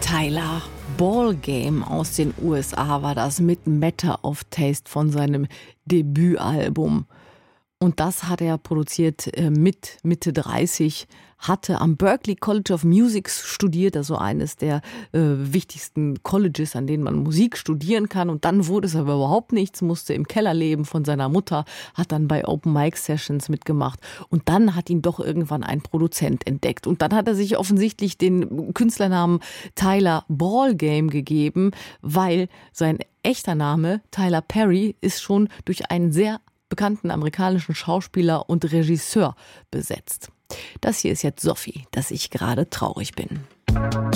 Tyler Ballgame aus den USA war das mit Matter of Taste von seinem Debütalbum. Und das hat er produziert mit Mitte 30, hatte am Berklee College of Music studiert, also eines der wichtigsten Colleges, an denen man Musik studieren kann. Und dann wurde es aber überhaupt nichts, musste im Keller leben von seiner Mutter, hat dann bei Open Mic Sessions mitgemacht. Und dann hat ihn doch irgendwann ein Produzent entdeckt. Und dann hat er sich offensichtlich den Künstlernamen Tyler Ballgame gegeben, weil sein echter Name, Tyler Perry, ist schon durch einen sehr bekannten amerikanischen Schauspieler und Regisseur besetzt. Das hier ist jetzt Sophie, dass ich gerade traurig bin.